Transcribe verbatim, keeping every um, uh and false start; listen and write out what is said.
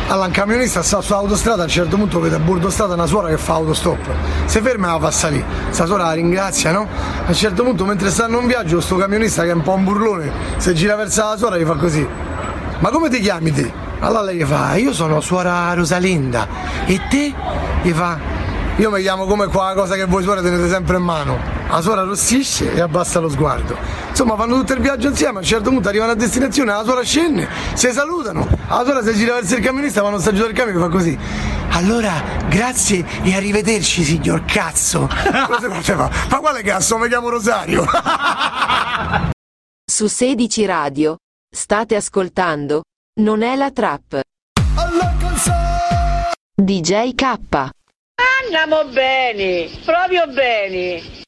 Allora, un camionista sta sull'autostrada, a un certo punto vede a bordo strada una suora che fa autostop. Si ferma e la fa salire. Sta suora la ringrazia, no? A un certo punto, mentre stanno in viaggio, sto camionista che è un po' un burlone, si gira verso la suora e gli fa così. Ma come ti chiami te? Allora lei gli fa, io sono suora Rosalinda. E te? Gli fa, io mi chiamo come qua cosa che voi suore tenete sempre in mano. La suora rossisce e abbassa lo sguardo. Insomma, fanno tutto il viaggio insieme, a un certo punto arrivano a destinazione, la suora scende, si salutano, la suora si gira verso il camionista, vanno a assaggiare il camion e fa così. Allora, grazie e arrivederci, signor cazzo. Cosa faceva? Ma quale cazzo? Mi chiamo Rosario. Su sedici Radio, state ascoltando Non è la trap. D J K. Andiamo bene, proprio bene.